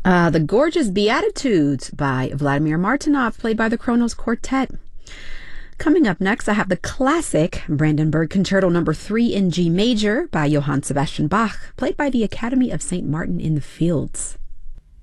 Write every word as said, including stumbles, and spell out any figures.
Uh, the Gorgeous Beatitudes by Vladimir Martynov, played by the Kronos Quartet. Coming up next, I have the classic Brandenburg Concerto number three in G major by Johann Sebastian Bach, played by the Academy of Saint Martin in the Fields.